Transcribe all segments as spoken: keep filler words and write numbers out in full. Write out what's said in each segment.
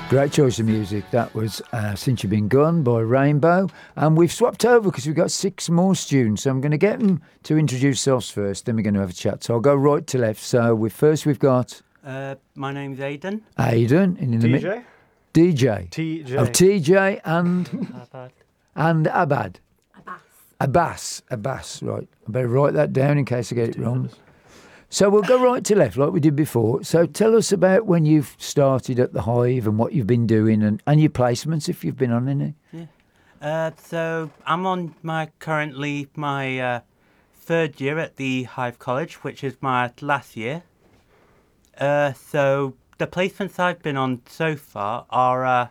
Great choice of music. That was uh, Since You've Been Gone by Rainbow. And we've swapped over because we've got six more students. So I'm going to get them to introduce themselves first, then we're going to have a chat. So I'll go right to left. So we first we've got... Uh, my name's Aidan. Aidan. And in the D J? mi- D J. T J. Oh, T J and... Abad. and Abad. Abbas. Abbas. Abbas, right. I better write that down in case I get it wrong. So we'll go right to left like we did before. So tell us about when you've started at the Hive and what you've been doing and, and your placements if you've been on any. Yeah. Uh, so I'm on my currently my uh, third year at the Hive College, which is my last year. Uh, so the placements I've been on so far are uh,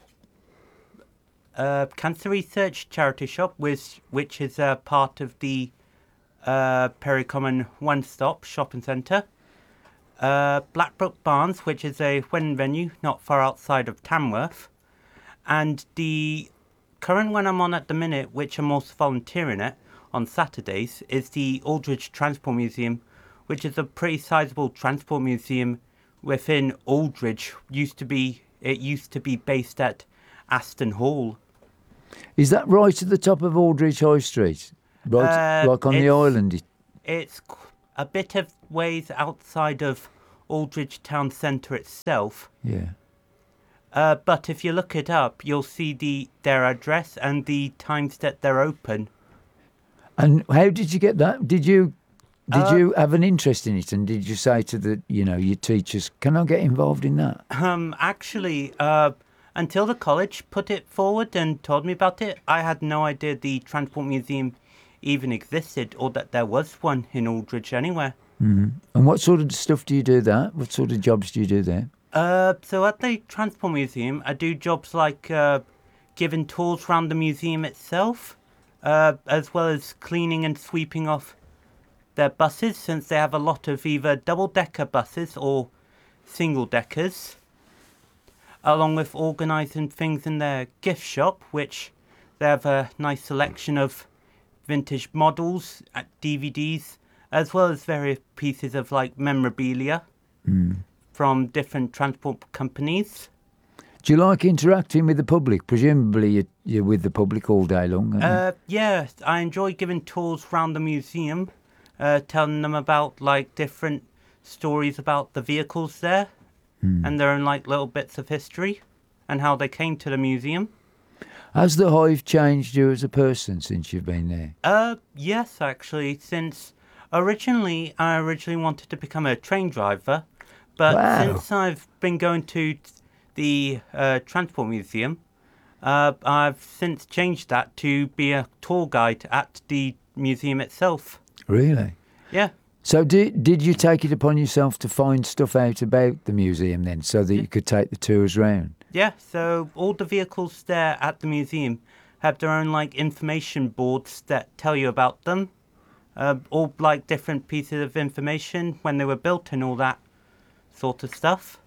uh, Cancer Research Charity Shop, which which is a part of the Uh, Perry Common One Stop Shopping Centre. Uh, Blackbrook Barns, which is a wedding venue not far outside of Tamworth. And the current one I'm on at the minute, which I'm also volunteering at on Saturdays, is the Aldridge Transport Museum, which is a pretty sizable transport museum within Aldridge. Used to be it used to be based at Aston Hall. Is that right at the top of Aldridge High Street? Right, Uh, like on the it's- island? It's qu- a bit of ways outside of Aldridge Town Centre itself. Yeah. Uh, but if you look it up, you'll see the their address and the times that they're open. And how did you get that? Did you did Uh, you have an interest in it? And did you say to the you know your teachers, "Can I get involved in that?" Um, actually, uh, until the college put it forward and told me about it, I had no idea the Transport Museum even existed or that there was one in Aldridge anywhere. Mm. And what sort of stuff do you do there? What sort of jobs do you do there? Uh, so at the Transport Museum, I do jobs like uh, giving tours around the museum itself, uh, as well as cleaning and sweeping off their buses, since they have a lot of either double-decker buses or single-deckers, along with organising things in their gift shop, which they have a nice selection of vintage models, uh, D V Ds, as well as various pieces of like memorabilia Mm. from different transport companies. Do you like interacting with the public? Presumably you- you're with the public all day long. aren't you? Uh, yeah, I enjoy giving tours around the museum, uh, telling them about like different stories about the vehicles there Mm. and their own like little bits of history and how they came to the museum. Has the Hive changed you as a person since you've been there? Uh, yes, actually, since originally I originally wanted to become a train driver, but Wow. since I've been going to the uh, Transport Museum, uh, I've since changed that to be a tour guide at the museum itself. Really? Yeah. So did, did you take it upon yourself to find stuff out about the museum then so that you could take the tours round? Yeah, so all the vehicles there at the museum have their own like information boards that tell you about them. Uh, all like different pieces of information when they were built and all that sort of stuff.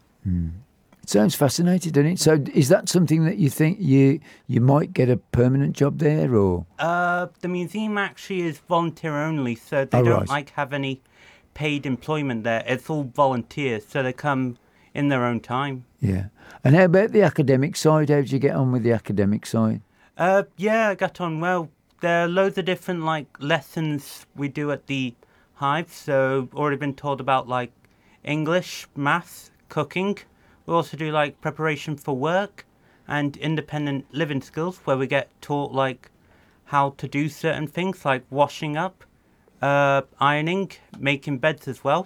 It sounds fascinating, doesn't it? So is that something that you think you you might get a permanent job there or? Uh, the museum actually is volunteer only, so they Oh, don't right. like have any paid employment there. It's all volunteers, so they come in their own time. Yeah. And how about the academic side? How did you get on with the academic side? Uh, yeah, I got on well. There are loads of different like lessons we do at the Hive. So already been told about like English, maths, cooking. We also do like preparation for work and independent living skills, where we get taught like how to do certain things like washing up, uh, ironing, making beds as well.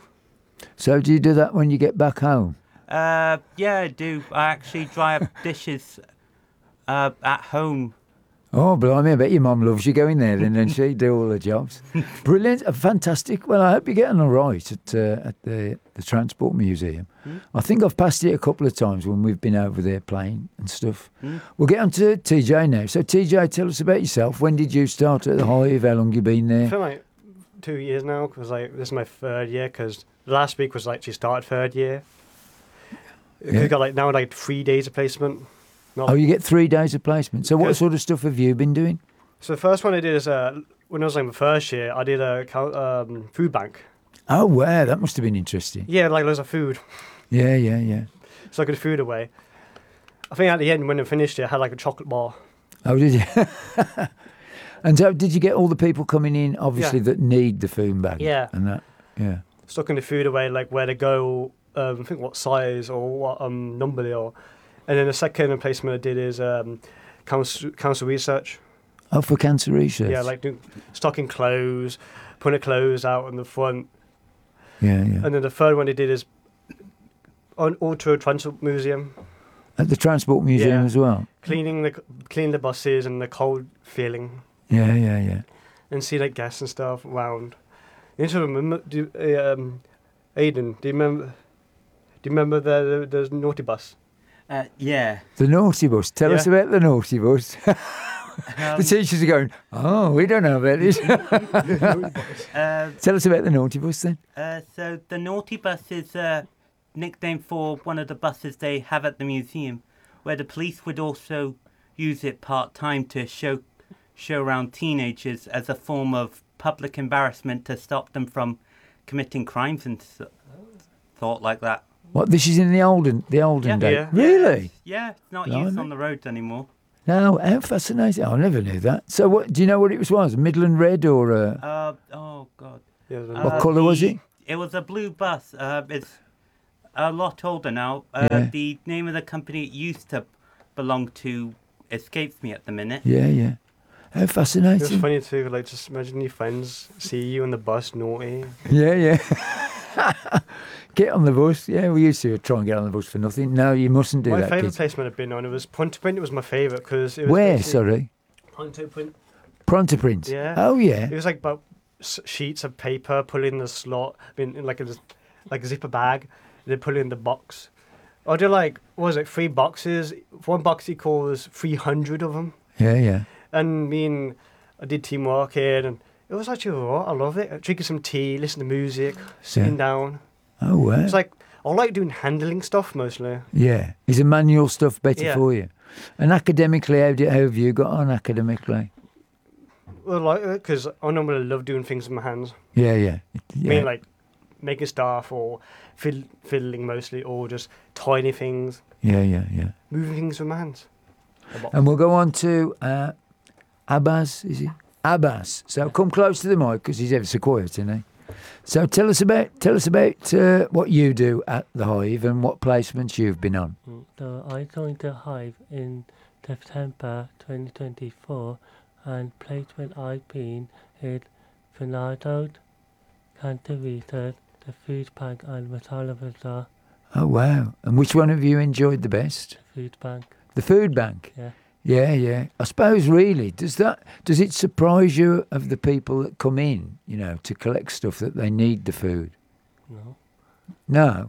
So do you do that when you get back home? Uh, yeah, I do. I actually dry up dishes uh, at home. Oh, blimey, I bet your mum loves you going there and then she do all the jobs. Brilliant, uh, fantastic. Well, I hope you're getting all right at, uh, at the, the Transport Museum. Mm. I think I've passed it a couple of times when we've been over there playing and stuff. Mm. We'll get on to T J now. So, T J, tell us about yourself. When did you start at the Hive? How long you been I there? feel like two years now, because like this is my third year, because last week was like she started third year. Yeah. We've got like now like three days of placement. Not Oh, you get three days of placement. So what Good. sort of stuff have you been doing? So the first one I did is uh, when I was like my first year, I did a cou- um, food bank. Oh, wow, that must have been interesting. Yeah, like loads of food, Yeah, yeah, yeah. so I could food away. I think at the end when I finished it, I had like a chocolate bar. Oh, did you? And so, did you get all the people coming in, obviously, Yeah. that need the food bag? Yeah. And that, yeah. Stucking the food away, like where to go, um, I think what size or what um, number they are. And then the second placement I did is um, council, council research. Oh, for cancer research. Yeah, like doing, stocking clothes, putting the clothes out in the front. Yeah, yeah. And then the third one they did is on Auto Transport Museum, At the Transport Museum Yeah. as well. cleaning the cleaning the buses and the cold feeling, Yeah, yeah, yeah. and see like guests and stuff around. You sort of remember, do, uh, um, Aidan, do you remember? Do you remember the the, the naughty bus? Uh, yeah. The naughty bus. Tell us Yeah. about the naughty bus. Um, The teachers are going, oh, we don't know about this. uh, Tell us about the naughty bus then. Uh, so the naughty bus is a nickname for one of the buses they have at the museum, where the police would also use it part time to show show around teenagers as a form of public embarrassment to stop them from committing crimes and so, thought like that. What, this is in the olden the olden Yeah. day? Yeah. Really? Yeah, it's not Blimey. used on the roads anymore. No, how fascinating. I never knew that. So what, do you know what it was? was? Midland Red or a... Uh, oh God. Yeah, the- What Uh, colour was the- it? It was a blue bus. Uh, it's a lot older now. Uh, Yeah. The name of the company it used to belong to escapes me at the minute. Yeah, yeah. How It was fascinating. funny too, like just imagine your friends see you on the bus naughty. Yeah, yeah. Get on the bus. Yeah, we used to try and get on the bus for nothing. No, you mustn't do My that, favourite kids. placement I've been on, it was Pontypridd, it was my favourite because it was Where, basically- sorry? Pontypridd. Prontoprint. Yeah. Oh, yeah. It was like about s- sheets of paper put in the slot, in, in like a like a zipper bag. They put it in the box. I did like what was it three boxes? One box equals three hundred of them. Yeah, yeah. And me and I did teamwork here, and it was actually alright. I love it. Drinking some tea, listening to music, sitting Yeah. down. Oh, wow. It's like I like doing handling stuff mostly. Yeah. Is the manual stuff better Yeah. for you? And academically, how, do, how have you got on academically? Well, like because I normally love doing things with my hands. Yeah, yeah. I yeah. mean, like making stuff or fid- fiddling mostly, or just tiny things, yeah, yeah, yeah. moving things with my hands. A box. And we'll go on to uh, Abbas, is he? Abbas. So come close to the mic because he's ever so quiet, isn't he? So tell us about tell us about uh, what you do at the Hive and what placements you've been on. So I joined the Hive in September twenty twenty-four, and placement I've been is Fernando, Cancer Research, the Food Bank, and Masala Bazaar. Oh wow! And which one have you enjoyed the best? The Food Bank, The food bank. yeah. Yeah, yeah. I suppose really does that does it surprise you of the people that come in, you know, to collect stuff that they need the food? No. No.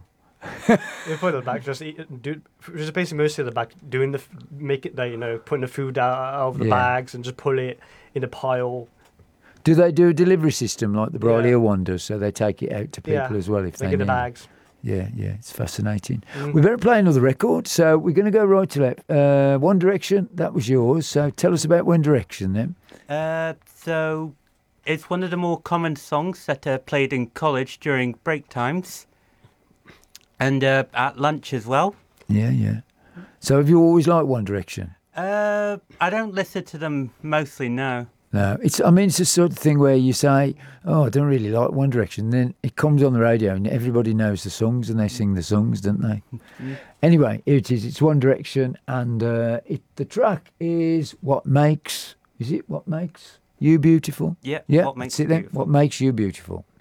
You put it back, just eat, it, do, just basically mostly the back doing the f- make it like you know putting the food out, out of the Yeah. bags and just pull it in a pile. Do they do a delivery system like the Briley Yeah. one does, so they take it out to people Yeah. as well if Like they in the need it? bags. Yeah, yeah, it's fascinating. Mm. We better play another record, so we're going to go right to left. Uh, One Direction, that was yours. So tell us about One Direction then. Uh, so it's one of the more common songs that are played in college during break times and uh, at lunch as well. Yeah, yeah. So have you always liked One Direction? Uh, I don't listen to them mostly, no. No, it's. I mean, it's the sort of thing where you say, "Oh, I don't really like One Direction." Then it comes on the radio, and everybody knows the songs, and they sing the songs, don't they? Mm. Anyway, here it is. It's One Direction, and uh, it. The track is "What Makes." Is it "What Makes You Beautiful"? Yeah, Yeah, what makes that's it you then. beautiful. What makes you beautiful?